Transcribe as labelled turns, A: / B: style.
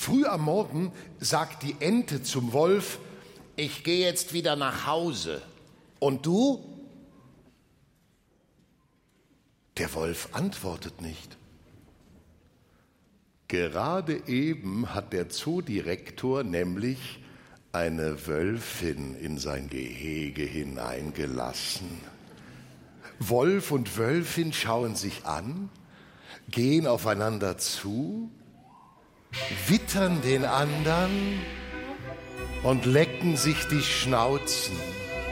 A: Früh am Morgen sagt die Ente zum Wolf: Ich gehe jetzt wieder nach Hause. Und du? Der Wolf antwortet nicht. Gerade eben hat der Zoodirektor nämlich eine Wölfin in sein Gehege hineingelassen. Wolf und Wölfin schauen sich an, gehen aufeinander zu, wittern den anderen und lecken sich die Schnauzen.